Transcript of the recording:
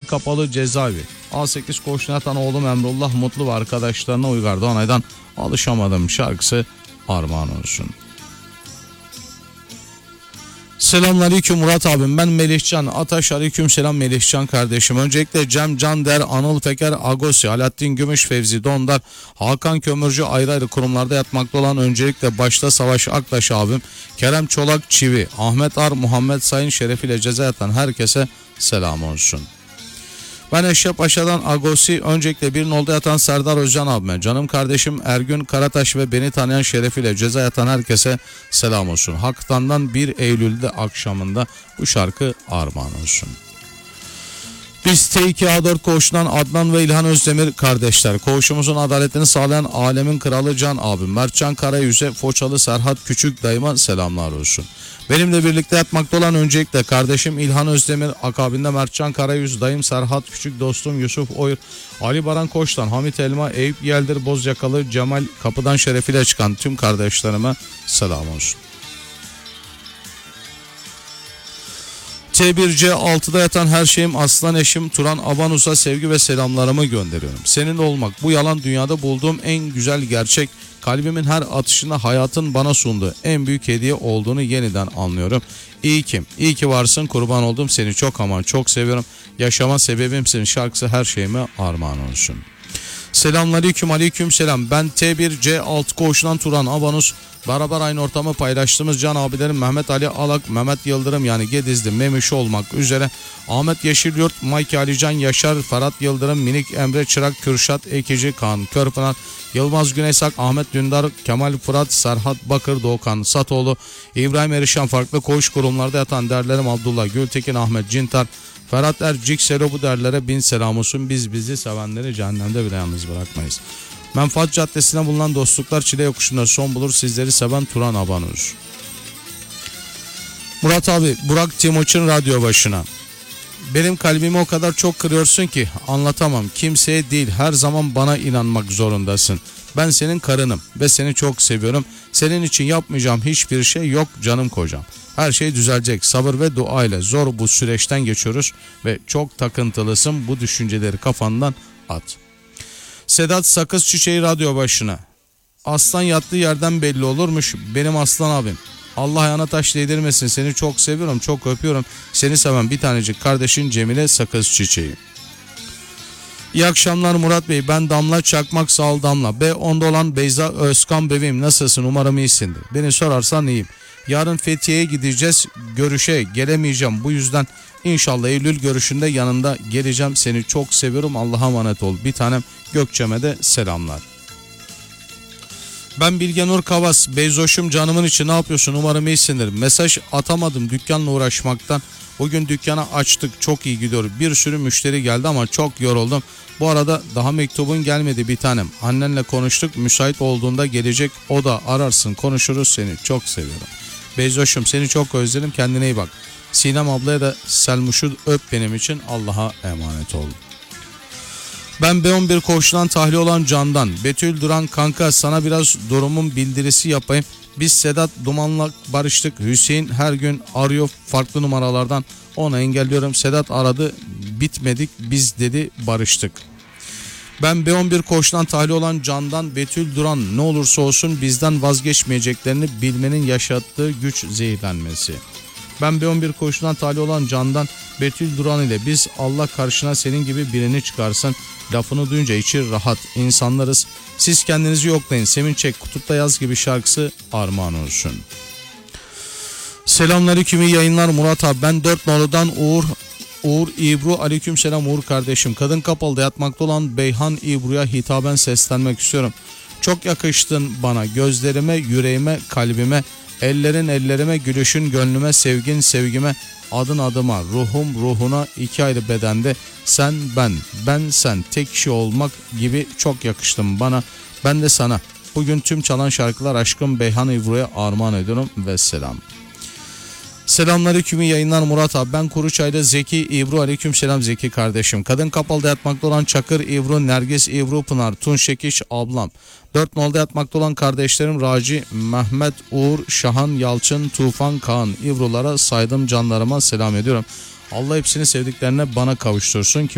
Kapalı Cezaevi. A8 koğuşuna yatan oğlum Emrullah Mutlu ve arkadaşlarına Uygar Doğanay'dan Alışamadım şarkısı armağan olsun. Selamünaleyküm Murat abim, ben Melihcan Ataş. Aleyküm selam Melihcan kardeşim. Öncelikle Cem Cander, Anıl Peker, Agosi, Alaaddin Gümüş, Fevzi Dondar, Hakan Kömürcü ayrı ayrı kurumlarda yatmakta olan öncelikle başta Savaş Aktaş abim, Kerem Çolak Çivi, Ahmet Ar, Muhammed Sayın şerefiyle ceza yatan herkese selam olsun. Ben Eşref Aşa'dan Agosi, öncelikle bir nolda yatan Serdar Özcan abime, canım kardeşim Ergün Karataş ve beni tanıyan şerefiyle ceza yatan herkese selam olsun. Haktan'dan 1 Eylül'de akşamında bu şarkı armağan olsun. Biz T2A4 koğuşundan Adnan ve İlhan Özdemir kardeşler. Koğuşumuzun adaletini sağlayan alemin kralı Can abim Mertcan Karayüz'e, Foçalı Serhat Küçük dayıma selamlar olsun. Benimle birlikte yatmakta olan öncelikle kardeşim İlhan Özdemir, akabinde Mertcan Karayüz, dayım Serhat Küçük, dostum Yusuf Oyur, Ali Baran Koç'tan, Hamit Elma, Eyüp Yeldir Bozyakalı, Cemal Kapı'dan şerefiyle çıkan tüm kardeşlerime selam olsun. T1C6'da yatan her şeyim aslan eşim Turan Abanus'a sevgi ve selamlarımı gönderiyorum. Seninle olmak bu yalan dünyada bulduğum en güzel gerçek, kalbimin her atışında hayatın bana sunduğu en büyük hediye olduğunu yeniden anlıyorum. İyi ki varsın, kurban oldum, seni çok ama çok seviyorum. Yaşama sebebimsin şarkısı her şeyime armağan olsun. Selamünaleyküm, aleyküm selam. Ben T1C6 koğuşundan Turan Abanus. Beraber aynı ortamı paylaştığımız can abilerim Mehmet Ali Alak, Mehmet Yıldırım yani Gedizli, Memiş olmak üzere Ahmet Yeşilyurt, Mike Alican Yaşar, Ferhat Yıldırım, Minik Emre Çırak, Kürşat Ekici, Kaan Körpınar, Yılmaz Güneysak, Ahmet Dündar, Kemal Fırat, Serhat Bakır, Doğukan Satoğlu, İbrahim Erişan, farklı koğuş kurumlarda yatan derlerim Abdullah Gültekin, Ahmet Cintar, Ferhat Ercik, Selo, bu derlere bin selam olsun. Biz bizi sevenleri cehennemde bile yalnız bırakmayız. Menfaat Caddesi'ne bulunan Dostluklar Çile Yokuşu'nda son bulur, sizleri seven Turan Abanur. Murat abi, Burak Timuçin radyo başına. Benim kalbimi o kadar çok kırıyorsun ki anlatamam. Kimseye değil, her zaman bana inanmak zorundasın. Ben senin karınım ve seni çok seviyorum. Senin için yapmayacağım hiçbir şey yok canım kocam. Her şey düzelecek, sabır ve dua ile. Zor bu süreçten geçiyoruz ve çok takıntılısın, bu düşünceleri kafandan at. Sedat Sakız Çiçeği radyo başına. Aslan yattığı yerden belli olurmuş benim aslan abim. Allah ayağına taş değdirmesin, seni çok seviyorum, çok öpüyorum. Seni seven bir tanecik kardeşin Cemile Sakız Çiçeği. İyi akşamlar Murat Bey, ben Damla Çakmak, sağ ol Damla. B10'da olan Beyza Özkan bebeğim, nasılsın, umarım iyisindir. Beni sorarsan iyiyim. Yarın Fethiye'ye gideceğiz, görüşe gelemeyeceğim, bu yüzden İnşallah Eylül görüşünde yanında geleceğim. Seni çok seviyorum, Allah'a emanet ol. Bir tanem, Gökçem'e de selamlar. Ben Bilge Nur Kavas, Beyzoş'um canımın içi, ne yapıyorsun, umarım iyisindir. Mesaj atamadım dükkanla uğraşmaktan. Bugün dükkanı açtık, çok iyi gidiyor. Bir sürü müşteri geldi ama çok yoruldum. Bu arada daha mektubun gelmedi bir tanem. Annenle konuştuk, müsait olduğunda gelecek, o da ararsın, konuşuruz, seni çok seviyorum. Beyzoş'um seni çok özledim, kendine iyi bak. Sinem ablaya da Selmuş'u öp benim için, Allah'a emanet ol. Ben B11 koğuşundan tahliye olan Candan. Betül Duran kanka, sana biraz durumun bildirisi yapayım. Biz Sedat Duman'la barıştık. Hüseyin her gün arıyor farklı numaralardan. Onu engelliyorum. Sedat aradı, bitmedik biz dedi, barıştık. Ben B11 koğuşundan tahliye olan Candan. Betül Duran, ne olursa olsun bizden vazgeçmeyeceklerini bilmenin yaşattığı güç zehirlenmesi. Ben B11 koğuşundan tahliye olan Candan, Betül Duran ile biz Allah karşına senin gibi birini çıkarsın. Lafını duyunca içi rahat insanlarız. Siz kendinizi yoklayın. Sevinç Çek, Kutupta Yaz gibi şarkısı armağan olsun. Selamünaleyküm, iyi yayınlar Murat abi. Ben 4 noludan Uğur İbru, aleykümselam Uğur kardeşim. Kadın Kapalı'da yatmakta olan Beyhan İbru'ya hitaben seslenmek istiyorum. Çok yakıştın bana, gözlerime, yüreğime, kalbime. Ellerin ellerime, gülüşün gönlüme, sevgin sevgime, adın adıma, ruhum ruhuna, iki ayrı bedende. Sen ben sen, tek kişi olmak gibi çok yakıştın bana. Ben de sana. Bugün tüm çalan şarkılar aşkım Beyhan İbru'ya armağan ediyorum ve selam. Selamünaleyküm, yayınlar Murat abi. Ben Kuruçay'da Zeki İbru, aleykümselam Zeki kardeşim. Kadın Kapalı'da yatmakta olan Çakır İbru, Nergis İbru Pınar, Tunç Şekiş ablam. 4 nolda yatmakta olan kardeşlerim Raci, Mehmet, Uğur, Şahan, Yalçın, Tufan, Kaan İbrulara saydım canlarıma selam ediyorum. Allah hepsini sevdiklerine bana kavuştursun ki